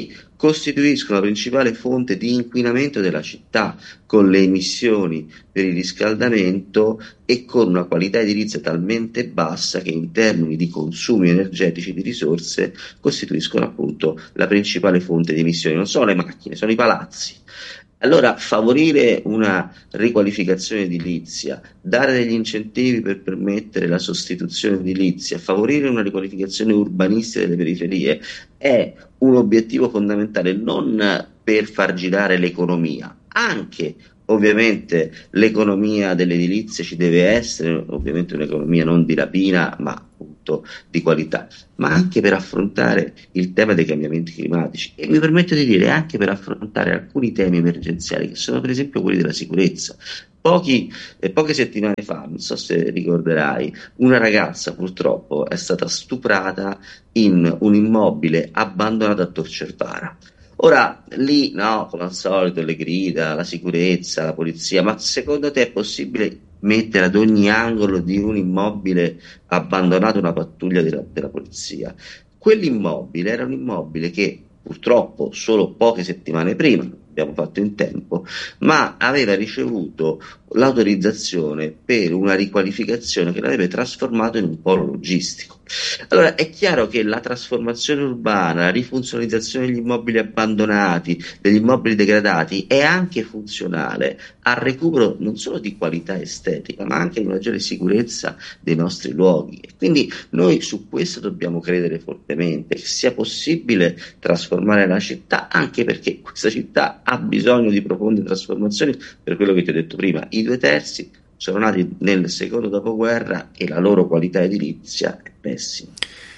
costituiscono la principale fonte di inquinamento della città, con le emissioni per il riscaldamento e con una qualità edilizia talmente bassa che in termini di consumi energetici di risorse costituiscono appunto la principale fonte di emissioni. Non sono le macchine, sono i palazzi. Allora, favorire una riqualificazione edilizia, dare degli incentivi per permettere la sostituzione edilizia, favorire una riqualificazione urbanistica delle periferie è un obiettivo fondamentale, non per far girare l'economia, anche ovviamente l'economia dell'edilizia ci deve essere, ovviamente un'economia non di rapina ma appunto di qualità, ma anche per affrontare il tema dei cambiamenti climatici e mi permetto di dire anche per affrontare alcuni temi emergenziali che sono per esempio quelli della sicurezza. Pochi, eh, poche settimane fa, non so se ricorderai, una ragazza purtroppo è stata stuprata in un immobile abbandonato a Tor Cervara. Ora, lì, no, come al solito, le grida, la sicurezza, la polizia, ma secondo te è possibile mettere ad ogni angolo di un immobile abbandonato una pattuglia della, della polizia? Quell'immobile era un immobile che purtroppo solo poche settimane prima, abbiamo fatto in tempo, ma aveva ricevuto l'autorizzazione per una riqualificazione che l'avrebbe trasformato in un polo logistico. Allora è chiaro che la trasformazione urbana, la rifunzionalizzazione degli immobili abbandonati, degli immobili degradati è anche funzionale al recupero non solo di qualità estetica ma anche di maggiore sicurezza dei nostri luoghi e quindi noi su questo dobbiamo credere fortemente, che sia possibile trasformare la città, anche perché questa città ha bisogno di profonde trasformazioni per quello che ti ho detto prima. I due terzi sono nati nel secondo dopoguerra e la loro qualità edilizia è pessima.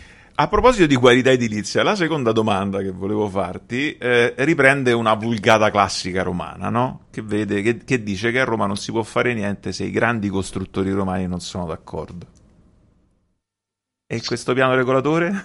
A proposito di qualità edilizia, la seconda domanda che volevo farti eh, riprende una vulgata classica romana, no? Che vede, che, che dice che a Roma non si può fare niente se i grandi costruttori romani non sono d'accordo. E questo piano regolatore?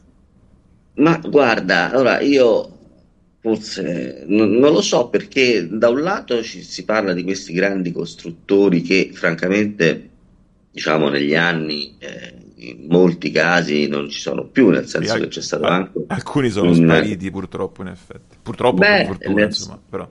Ma guarda, allora io forse non, non lo so, perché da un lato ci si parla di questi grandi costruttori che francamente diciamo negli anni eh, in molti casi non ci sono più, nel senso sì, che c'è stato anche alcuni sono un... spariti purtroppo, in effetti purtroppo beh, per fortuna nel... insomma, però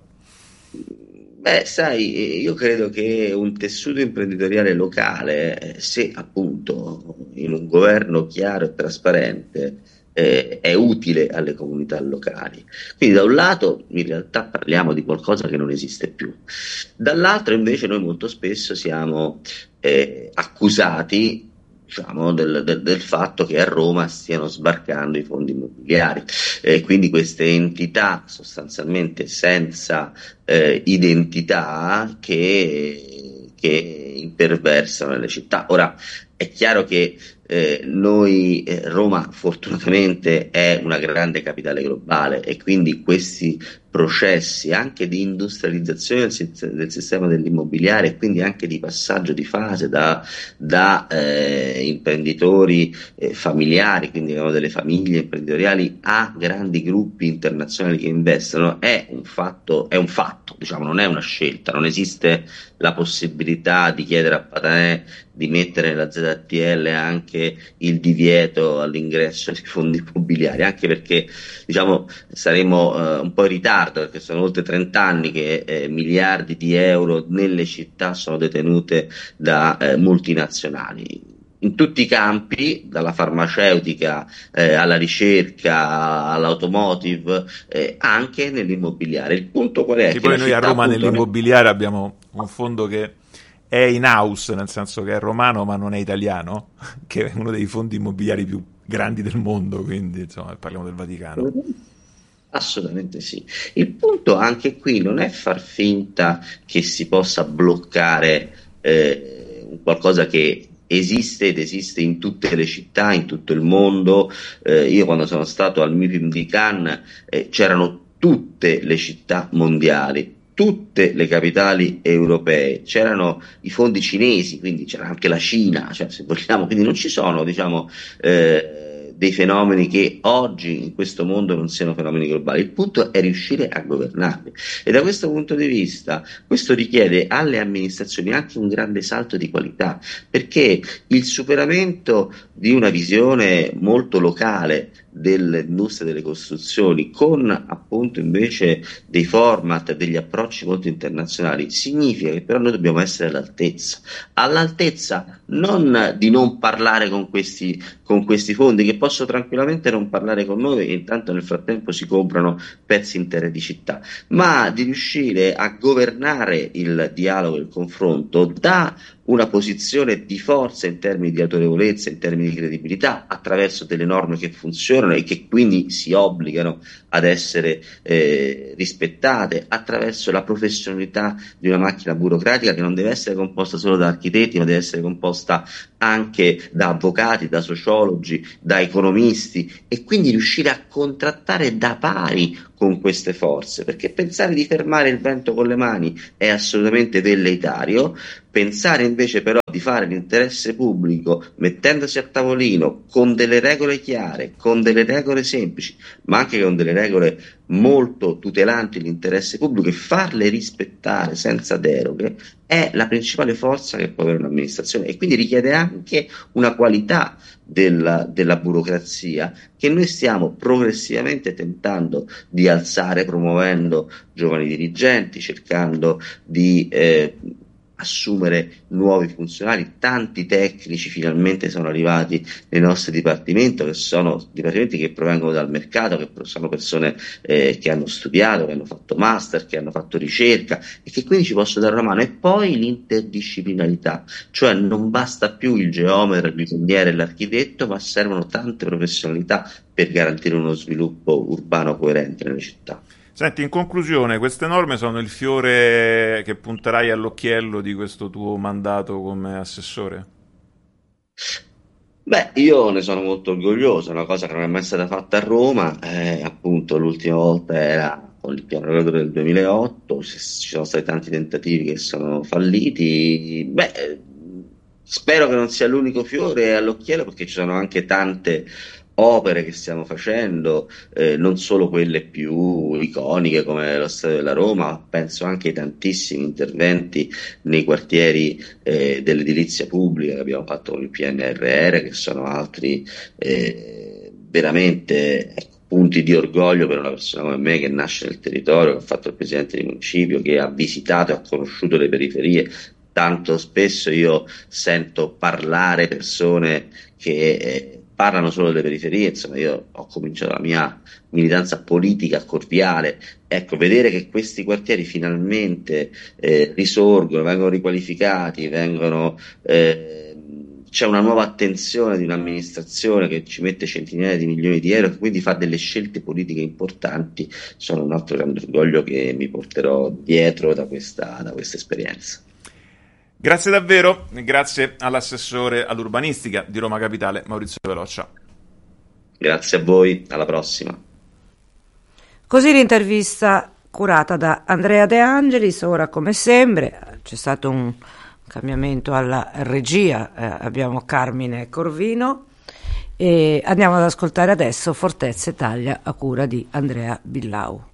beh sai, io credo che un tessuto imprenditoriale locale, se appunto in un governo chiaro e trasparente Eh, è utile alle comunità locali. Quindi da un lato in realtà parliamo di qualcosa che non esiste più, dall'altro invece noi molto spesso siamo eh, accusati diciamo del, del, del fatto che a Roma stiano sbarcando i fondi immobiliari e eh, quindi queste entità sostanzialmente senza eh, identità che, che imperversano nelle città. Ora è chiaro che Eh, noi, eh, Roma fortunatamente è una grande capitale globale e quindi questi processi anche di industrializzazione del, del sistema dell'immobiliare e quindi anche di passaggio di fase da, da eh, imprenditori eh, familiari, quindi delle famiglie imprenditoriali, a grandi gruppi internazionali che investono è un fatto, è un fatto, diciamo, non è una scelta, non esiste la possibilità di chiedere a Patanè di mettere nella Z T L anche il divieto all'ingresso di fondi immobiliari, anche perché diciamo saremo eh, un po' in ritardo, perché sono oltre trenta anni che eh, miliardi di euro nelle città sono detenute da eh, multinazionali in tutti i campi, dalla farmaceutica eh, alla ricerca all'automotive, eh, anche nell'immobiliare. Il punto qual è? Sì, che poi noi a Roma appunto nell'immobiliare abbiamo un fondo che è in house, nel senso che è romano ma non è italiano, che è uno dei fondi immobiliari più grandi del mondo, quindi insomma parliamo del Vaticano. Assolutamente sì. Il punto anche qui non è far finta che si possa bloccare eh, qualcosa che esiste ed esiste in tutte le città, in tutto il mondo. Eh, io quando sono stato al MIPIM di Cannes eh, c'erano tutte le città mondiali, tutte le capitali europee, c'erano i fondi cinesi, quindi c'era anche la Cina, cioè, se vogliamo, quindi non ci sono diciamo eh, dei fenomeni che oggi in questo mondo non siano fenomeni globali. Il punto è riuscire a governarli e da questo punto di vista questo richiede alle amministrazioni anche un grande salto di qualità, perché il superamento di una visione molto locale dell'industria delle costruzioni con appunto invece dei format, degli approcci molto internazionali, significa che però noi dobbiamo essere all'altezza, all'altezza non di non parlare con questi, con questi fondi che possono tranquillamente non parlare con noi e intanto nel frattempo si comprano pezzi intere di città, ma di riuscire a governare il dialogo, il confronto da una posizione di forza in termini di autorevolezza, in termini di credibilità, attraverso delle norme che funzionano e che quindi si obbligano ad essere eh, rispettate, attraverso la professionalità di una macchina burocratica che non deve essere composta solo da architetti, ma deve essere composta anche da avvocati, da sociologi, da economisti, e quindi riuscire a contrattare da pari con queste forze, perché pensare di fermare il vento con le mani è assolutamente velleitario. Pensare invece però di fare l'interesse pubblico mettendosi a tavolino con delle regole chiare, con delle regole semplici, ma anche con delle regole molto tutelanti l'interesse pubblico e farle rispettare senza deroghe, è la principale forza che può avere un'amministrazione, e quindi richiede anche una qualità della, della burocrazia che noi stiamo progressivamente tentando di alzare, promuovendo giovani dirigenti, cercando di eh, assumere nuovi funzionari. Tanti tecnici finalmente sono arrivati nei nostri dipartimenti, che sono dipartimenti che provengono dal mercato, che sono persone eh, che hanno studiato, che hanno fatto master, che hanno fatto ricerca e che quindi ci possono dare una mano. E poi l'interdisciplinarità, cioè non basta più il geometra, il ingegnere e l'architetto, ma servono tante professionalità per garantire uno sviluppo urbano coerente nelle città. Senti, in conclusione, queste norme sono il fiore che punterai all'occhiello di questo tuo mandato come assessore? Beh, io ne sono molto orgoglioso, è una cosa che non è mai stata fatta a Roma, eh, appunto l'ultima volta era con il piano regolatore del duemilaotto, ci sono stati tanti tentativi che sono falliti. Beh, spero che non sia l'unico fiore all'occhiello, perché ci sono anche tante opere che stiamo facendo, eh, non solo quelle più iconiche come lo Stadio della Roma, ma penso anche ai tantissimi interventi nei quartieri eh, dell'edilizia pubblica che abbiamo fatto con il P N R R, che sono altri eh, veramente ecco, punti di orgoglio per una persona come me che nasce nel territorio, che ha fatto il presidente di municipio, che ha visitato e ha conosciuto le periferie. Tanto spesso io sento parlare persone che eh, parlano solo delle periferie, insomma io ho cominciato la mia militanza politica cordiale, ecco, vedere che questi quartieri finalmente eh, risorgono, vengono riqualificati, vengono, eh, c'è una nuova attenzione di un'amministrazione che ci mette centinaia di milioni di euro e quindi fa delle scelte politiche importanti, sono un altro grande orgoglio che mi porterò dietro da questa, da questa esperienza. Grazie davvero, grazie all'assessore all'urbanistica di Roma Capitale Maurizio Veloccia. Grazie a voi, alla prossima. Così l'intervista curata da Andrea De Angelis. Ora, come sempre, c'è stato un cambiamento alla regia, eh, abbiamo Carmine Corvino e andiamo ad ascoltare adesso Fortezza Italia a cura di Andrea Billau.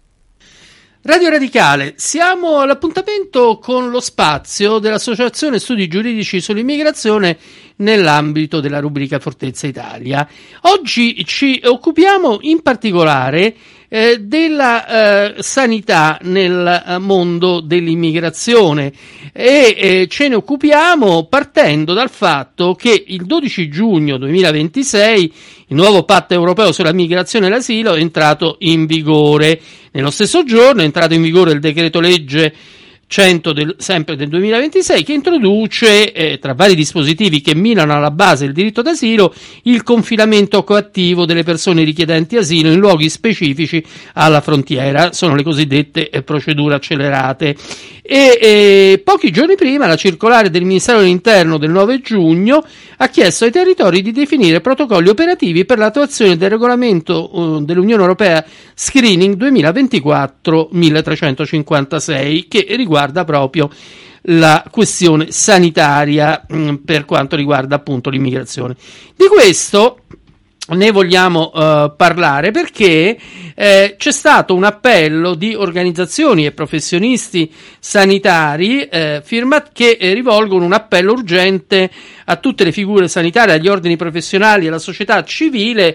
Radio Radicale, siamo all'appuntamento con lo spazio dell'Associazione Studi Giuridici sull'Immigrazione nell'ambito della rubrica Fortezza Italia. Oggi ci occupiamo in particolare eh, della eh, sanità nel mondo dell'immigrazione e eh, ce ne occupiamo partendo dal fatto che il dodici giugno duemilaventisei il nuovo patto europeo sulla migrazione e l'asilo è entrato in vigore. Nello stesso giorno è entrato in vigore il decreto legge cento del, sempre del duemilaventisei, che introduce, eh, tra vari dispositivi che minano alla base il diritto d'asilo, il confinamento coattivo delle persone richiedenti asilo in luoghi specifici alla frontiera. Sono le cosiddette eh, procedure accelerate. E eh, pochi giorni prima la circolare del Ministero dell'Interno del nove giugno ha chiesto ai territori di definire protocolli operativi per l'attuazione del regolamento uh, dell'Unione Europea Screening duemilaventiquattro milletrecentocinquantasei, che riguarda proprio la questione sanitaria mh, per quanto riguarda appunto l'immigrazione. Di questo ne vogliamo uh, parlare perché eh, c'è stato un appello di organizzazioni e professionisti sanitari eh, firmat- che eh, rivolgono un appello urgente a tutte le figure sanitarie, agli ordini professionali e alla società civile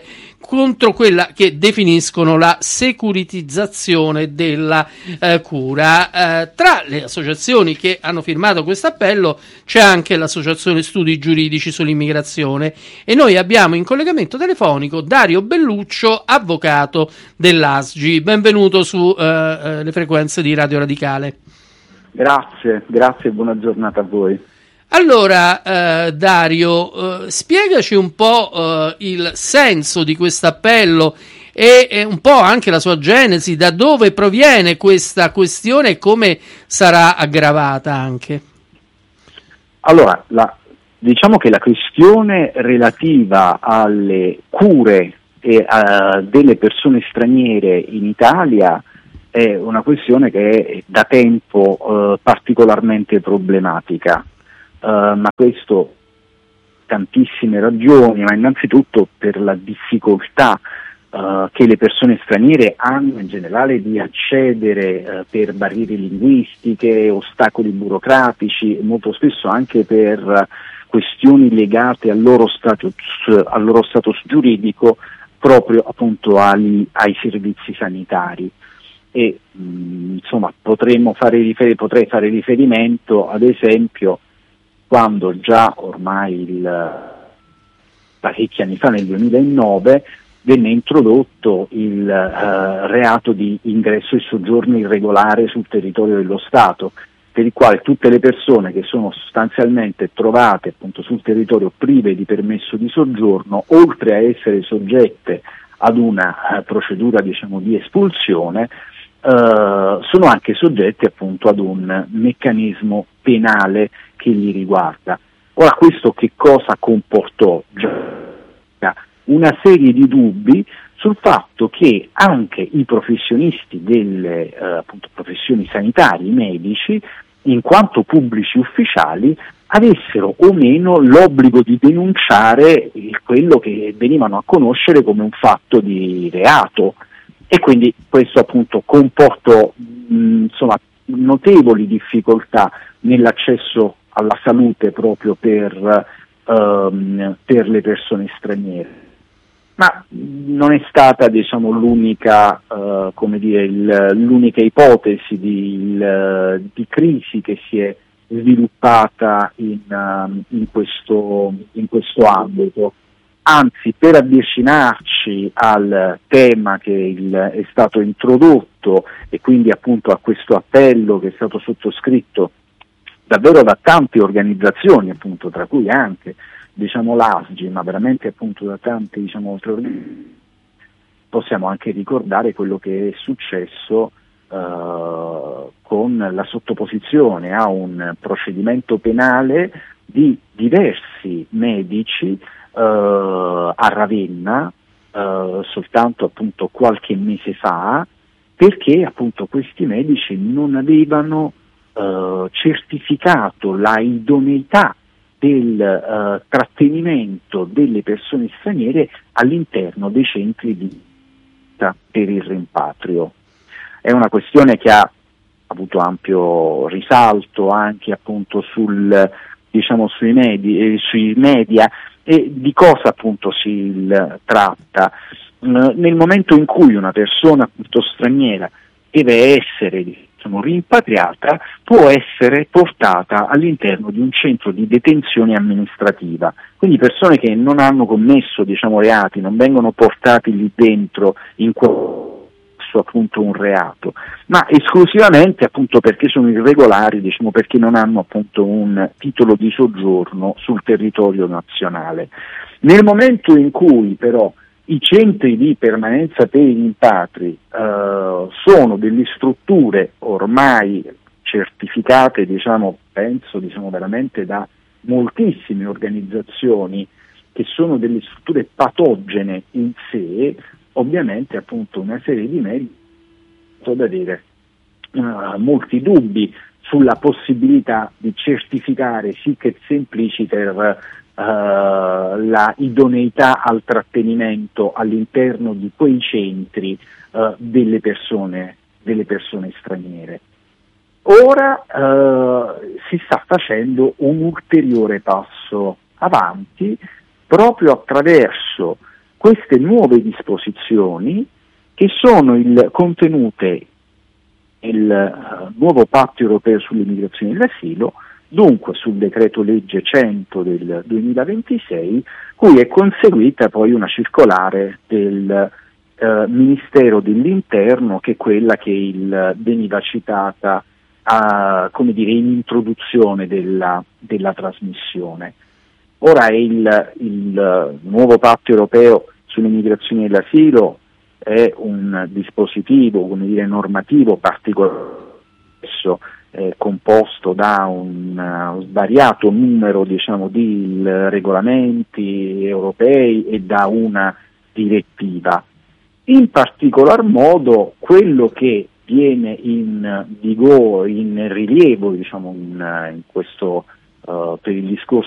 contro quella che definiscono la securitizzazione della eh, cura. Eh, tra le associazioni che hanno firmato questo appello c'è anche l'Associazione Studi Giuridici sull'Immigrazione, e noi abbiamo in collegamento telefonico Dario Belluccio, avvocato dell'A S G I. Benvenuto su eh, eh, le frequenze di Radio Radicale. Grazie, grazie e buona giornata a voi. Allora, eh, Dario, eh, spiegaci un po' eh, il senso di questo appello e, e un po' anche la sua genesi, da dove proviene questa questione e come sarà aggravata anche. Allora, la, diciamo che la questione relativa alle cure e, uh, delle persone straniere in Italia è una questione che è da tempo uh, particolarmente problematica. Uh, ma questo tantissime ragioni, ma innanzitutto per la difficoltà uh, che le persone straniere hanno in generale di accedere uh, per barriere linguistiche, ostacoli burocratici, molto spesso anche per uh, questioni legate al loro status, al loro status giuridico, proprio appunto ai, ai servizi sanitari. E mh, insomma potremmo fare rifer- potrei fare riferimento ad esempio quando già ormai il, parecchi anni fa, nel duemilanove, venne introdotto il uh, reato di ingresso e soggiorno irregolare sul territorio dello Stato, per il quale tutte le persone che sono sostanzialmente trovate appunto sul territorio prive di permesso di soggiorno, oltre a essere soggette ad una uh, procedura diciamo di espulsione, uh, sono anche soggette appunto ad un meccanismo penale che li riguarda. Ora, questo che cosa comportò? Già una serie di dubbi sul fatto che anche i professionisti delle eh, appunto, professioni sanitarie, i medici, in quanto pubblici ufficiali, avessero o meno l'obbligo di denunciare il, quello che venivano a conoscere come un fatto di reato, e quindi questo appunto comportò mh, insomma notevoli difficoltà nell'accesso alla salute proprio per, um, per le persone straniere. Ma non è stata diciamo l'unica, uh, come dire, il, l'unica ipotesi di, il, di crisi che si è sviluppata in, uh, in, questo, in questo ambito. Anzi, per avvicinarci al tema che il, è stato introdotto e quindi appunto a questo appello che è stato sottoscritto davvero da tante organizzazioni, appunto, tra cui anche diciamo l'A S G I, ma veramente appunto da tante diciamo altre organizzazioni, possiamo anche ricordare quello che è successo uh, con la sottoposizione a un procedimento penale di diversi medici uh, a Ravenna uh, soltanto appunto qualche mese fa, perché appunto questi medici non avevano Uh, certificato la idoneità del uh, trattenimento delle persone straniere all'interno dei centri di vita per il rimpatrio. È una questione che ha avuto ampio risalto anche appunto sul, diciamo, sui, medi, eh, sui media. E di cosa appunto si il, tratta? Uh, nel momento in cui una persona appunto straniera deve essere diciamo, rimpatriata, può essere portata all'interno di un centro di detenzione amministrativa. Quindi persone che non hanno commesso diciamo, reati non vengono portati lì dentro in questo appunto un reato, ma esclusivamente appunto perché sono irregolari, diciamo, perché non hanno appunto un titolo di soggiorno sul territorio nazionale. Nel momento in cui però i centri di permanenza per i rimpatri uh, sono delle strutture ormai certificate, diciamo, penso diciamo veramente da moltissime organizzazioni, che sono delle strutture patogene in sé, ovviamente appunto una serie di medici ad avere uh, molti dubbi sulla possibilità di certificare sic et simpliciter Uh, la idoneità al trattenimento all'interno di quei centri uh, delle persone, delle persone straniere. Ora uh, si sta facendo un ulteriore passo avanti proprio attraverso queste nuove disposizioni che sono il, contenute nel uh, nuovo patto europeo sull'immigrazione e l'asilo, dunque sul decreto legge cento del duemilaventisei, cui è conseguita poi una circolare del uh, Ministero dell'Interno, che è quella che il, veniva citata a, come dire, in introduzione della, della trasmissione. Ora il, il nuovo patto europeo sull'immigrazione e l'asilo è un dispositivo, come dire, normativo particolare, eh, composto da un uh, svariato numero, diciamo, di regolamenti europei e da una direttiva. In particolar modo quello che viene in vigore, in rilievo, diciamo, in, in questo uh, per il discorso